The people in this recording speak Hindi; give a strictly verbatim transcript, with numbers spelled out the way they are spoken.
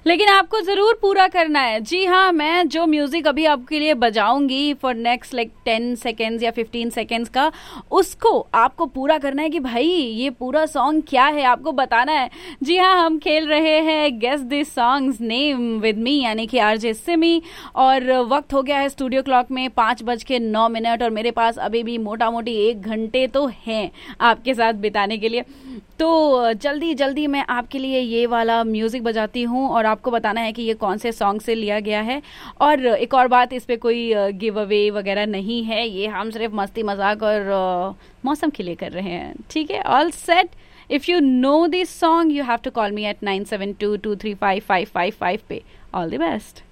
लेकिन आपको जरूर पूरा करना है। जी हाँ, मैं जो म्यूजिक अभी आपके लिए बजाऊंगी for next like ten seconds या फिफ्टीन सेकेंड्स का, उसको आपको पूरा करना है कि भाई ये पूरा सॉन्ग क्या है, आपको बताना है। जी हाँ, हम खेल रहे हैं guess this songs name with me, यानी कि आरजे सिमी। और वक्त हो गया है स्टूडियो क्लॉक में पाँच बज के नौ मिनट और मेरे पास अभी भी मोटा मोटी एक घंटे तो हैं आपके साथ बिताने के लिए। तो जल्दी जल्दी मैं आपके लिए ये वाला म्यूजिक बजाती हूँ और आपको बताना है कि ये कौन से सॉन्ग से लिया गया है। और एक और बात, इस पे कोई गिव अवे वगैरह नहीं है, ये हम सिर्फ मस्ती मजाक और मौसम के लिए कर रहे हैं। ठीक है, all set. If you know this song you have to call me at nine seven to to three five five five five पे। All the best.